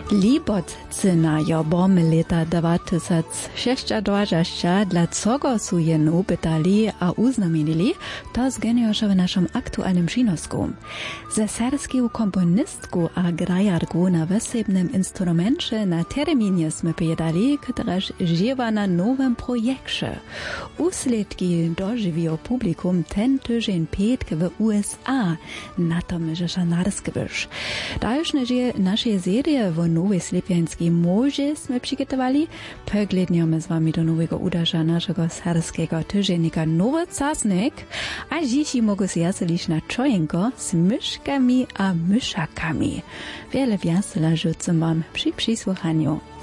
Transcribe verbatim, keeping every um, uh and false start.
Libotcyna jo bom leta dwa tysiące dwadzieścia dla cogo su je pytali a uznamienili, to zgeniosza w naszym aktualnym przynosku. Ze serbskiego komponistku a grajarku na wesebnym instrumencie na terminie sme pojedali, któraż żywa na nowym projekcie. Usledki dożywiło publikum ten tydzień piętk w U S A, na tom, że szanarsky byś. Dalsze żyje nasze serie w nowej slepiańskiej morze sme przygotowali. Pogledniemy z wami do nowego udarza naszego serbskiego tydziennika Nowy Czasnik, a dziś mogą się jaselić na czojenko z myszkami a myszakami. Wiele wiasela rzucam wam przy przysłuchaniu.